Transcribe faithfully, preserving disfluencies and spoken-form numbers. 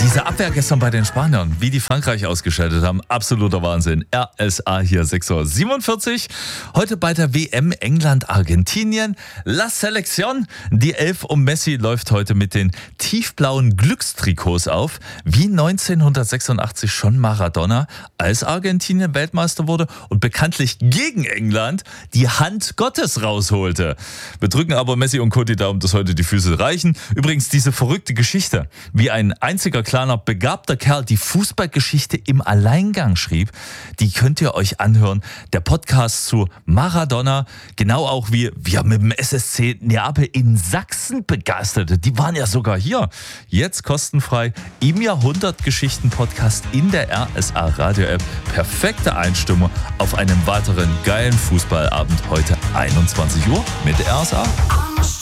Diese Abwehr gestern bei den Spaniern, wie die Frankreich ausgeschaltet haben, absoluter Wahnsinn. R S A hier, sechs Uhr siebenundvierzig. Heute bei der W M England-Argentinien. La Selección. Die Elf um Messi läuft heute mit den tiefblauen Glückstrikots auf. Wie neunzehnhundertsechsundachtzig schon Maradona, als Argentinien Weltmeister wurde und bekanntlich gegen England die Hand Gottes rausholte. Wir drücken aber Messi und Co. die Daumen, dass heute die Füße reichen. Übrigens diese verrückte Geschichte, wie ein einziger kleiner begabter Kerl die Fußballgeschichte im Alleingang schrieb, die könnt ihr euch anhören. Der Podcast zu Maradona, genau auch wie wir mit dem S S C Neapel in Sachsen begeisterte. Die waren ja sogar hier. Jetzt kostenfrei im Jahrhundertgeschichten-Podcast in der R S A Radio-App. Perfekte Einstimmung auf einen weiteren geilen Fußballabend heute einundzwanzig Uhr mit der R S A.